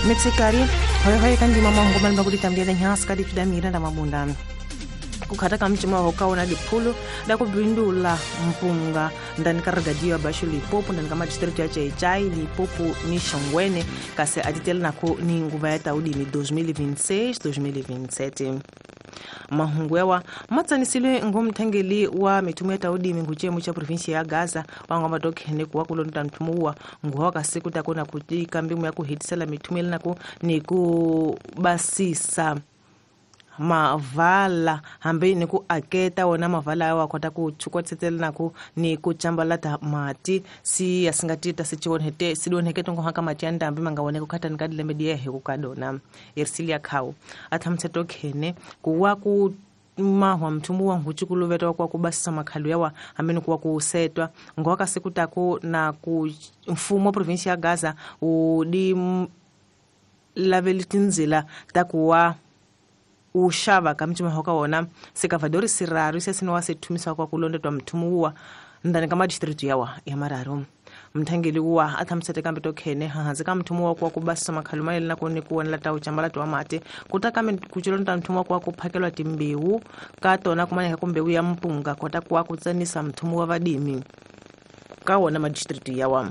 Metsikari hoye kandi mama ngoma mbakutitambira nyasi kadi tudamira ndamabundana kukhata kamchima hokaona diphulu dakubindula mpunga ndani ka regadiyo basho Limpopo ndani ka magistrate ya Chai Limpopo ni Shongwene kase aditela nako ni nguva ya taudini 2026-2027 mahungu yawa matsanisile ngomthangeli wa mitumu ya taudini nguchemu cha provinsi ya Gaza wanga matokhene kuwa kulonda mtumuwa nguwa kasiku takona kuti kambimu ya kuhitisela mitumu nako ni kubasisa mavala hambe ni ku aketa wona mavala yawa kota ku chukotsetela nako ni ku chambalata mati si yasingatita sichonhete sidonheke tongo haka mati andambe mangawone ku khatani kadilembe diye he ku kadona yersilia khawo athamtseto khene kuwa ku mahwa mthumbu wangu chikuluvetwa kwa kubasisa makhalu yawa hambe kuwa kusetwa ngoka sikutako na ku mfumo provinsi ya Gaza udi lavelitinzila takuwa ushava kamchima hoka wona sikavadori siraru sesino wasithumisa kwa kulondetwa mthumuwa ndani kama district yawa ya Mararo mthangeli wa athamsete kambe tokhene hahanzi ka mthumuwa kwa kubasisa makhalu mayeli nako ni kuonela tawu chambalatu wa mate kutaka kuchilonda mthumuwa kwa kuphakelwa timbewu katona kumanyeka kumbewu ya mpunga kota kwa kutsanisa mthumuwa vadimi kawona madistrict yawa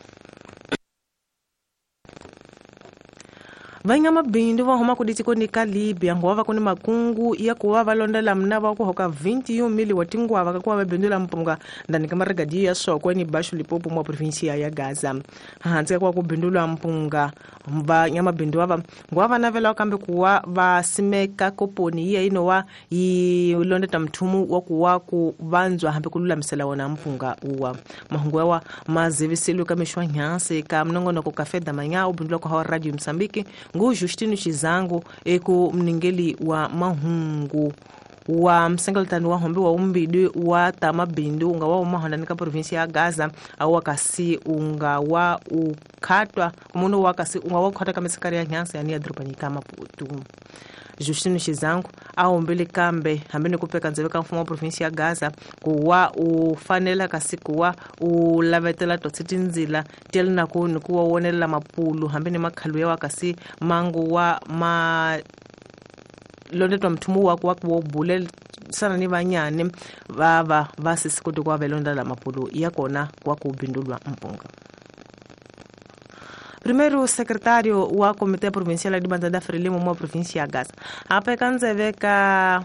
vanyama bindu va homa kuditiko ni ka Libya ngova kuni makungu ya kuwa valondela mnava ku hoka 20 mili wa tingwava ka kuwa vabindula mpunga ndani ka marigadiyo ya Sokwe basho Limpopo mwa provinsi ya Gaza hanzi kwa kubindula mpunga vanyama bindu ava ngova navela kambe kuwa vasimeka koponi ya ino wa yilondeta mthumu wa kuwa kuvanzwa hambe kululamisela wona mpunga uwa mahungu yawa mazivisilo kamishwa nyasi ka mnongonoko kafeda manya ubindula kwa hawa radio Msambiki ngu Justino Chizangu eku mningeli wa mahungu wa msengeltani wa hombe wa umbidi wa tamabindu unga wa umahondani ka provinsi ya Gaza awa kasi unga wa ukatwa kumuno wa kasi unga wa ukata kamisikari ya nyansi ya ni adrupanyika maputu Justino Chizangu au mbili kambe hambini kupeka nzeweka mfumo wa provinsi ya Gaza kuwa ufanela kasi kuwa ulavetela totsiti nzila teli naku nikuwa uonela mapulu hambini makhalu ya wakasi mangu wa londetwa mthumu wa kuwa kubule sana ni vanyane vava vasisikuti kwa velondela mapulu yakona kwa kubindulwa mpunga. Primeiro secretário wa Comitê Provincial de Banza da Frelimo mwa provinsi ya Gaza apeka nzeveka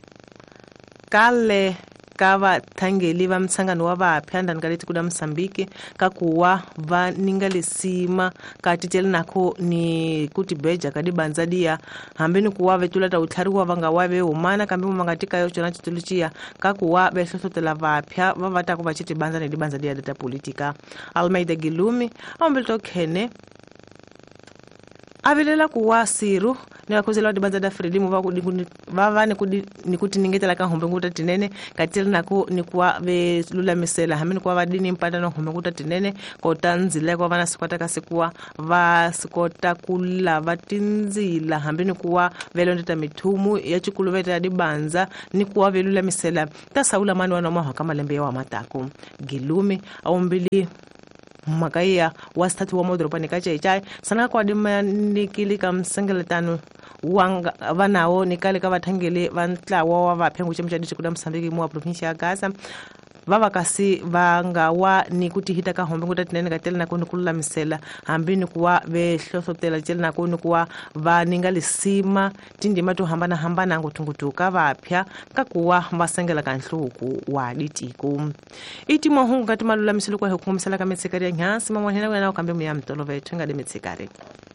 kale kava thangeli va mtsangano wa vapya ndani kaleti kuda Msambiki kakuwa va ningalisima katiteli nako ni kuti beja kadi banzadia hambeni kuwa vetulata uthari wa vanga wave umana kambi mangatika yo chona chituluchia kakuwa besosotela vapya vavata kuva chiti banza ni banzadia data politika Almeida Gilumi ambelto khene avilela kuwa siru ni wakuzela di banza da Frelimo vava ni kuti ningetela ka hombe nguta tinene katili nako ni kuwa velula misela hamini kuwa vadini mpata na hombe nguta tinene kota nzile kwa vana sikwata kasikuwa vasikota kula vatinzila hambini kuwa velondeta mithumu ya chikuluveta ya di banza ni kuwa velula misela tasaula mani wana maho kama lembe ya wa matako Gilumi au mbili makaiya wasitatu wa modropani ka Chai sana kwa dima nikilika msengeletano wanga vanawo nikale ka vathangeli vantlawa wa vaphengu chemcha dichi kuda Msambiki mwa provinsi ya Gaza vava kasi vanga wa ni kuti hita ka hombe nguta tinene katela nako nikulula misela hambini kuwa vehlosotela chela nako nikuwa vaningalisima tindima to hambana ngutungutuka vapya kakuwa vasengela kanhluku wa ditiko iti mahungu kati malula miselo kwa hukumisela ka metsekari ya nyasi mamwanhena wena kambe mu ya mtolo vethu ngade metsekari